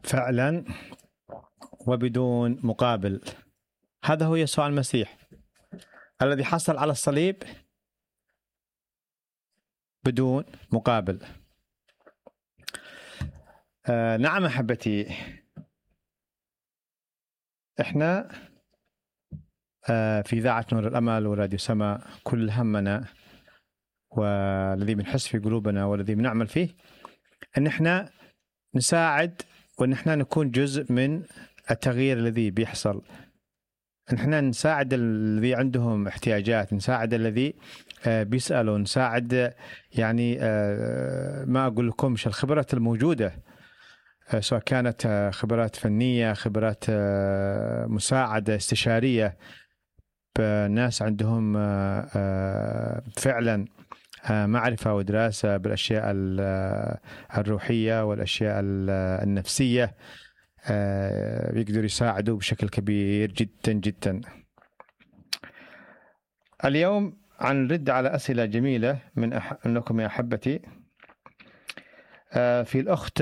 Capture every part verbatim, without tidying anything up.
فعلا وبدون مقابل. هذا هو يسوع المسيح الذي حصل على الصليب بدون مقابل. آه نعم أحبتي، إحنا آه في إذاعة نور الأمل وراديو سما كل همنا والذي بنحس في قلوبنا والذي بنعمل فيه أن إحنا نساعد وأن إحنا نكون جزء من التغيير الذي بيحصل. أن إحنا نساعد الذي عندهم احتياجات، نساعد الذي آه بيسألوا، نساعد يعني آه ما أقول لكمش الخبرات الموجودة، آه سواء كانت آه خبرات فنية، خبرات آه مساعدة استشارية بناس عندهم آه آه فعلا معرفة ودراسة بالأشياء الروحية والأشياء النفسية، يقدروا يساعدوا بشكل كبير جدا جدا. اليوم هنرد على أسئلة جميلة من أح- منكم يا أحبتي. في الأخت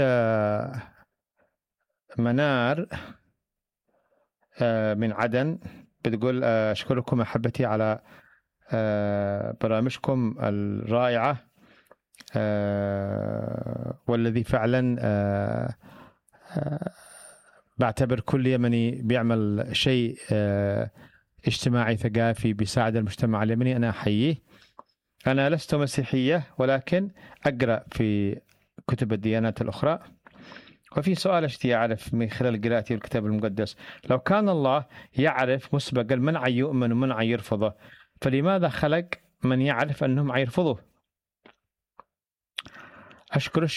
منار من عدن بتقول أشكركم أحبتي على برامجكم الرائعة والذي فعلا بعتبر كل يمني بيعمل شيء اجتماعي ثقافي بيساعد المجتمع اليمني أنا أحييه. أنا لست مسيحية ولكن أقرأ في كتب الديانات الأخرى، وفي سؤال اشتي أعرف من خلال قراءتي الكتاب المقدس، لو كان الله يعرف مسبقا من يؤمن ومن يرفضه فلماذا خلق من يعرف أنهم يرفضه؟ أشكر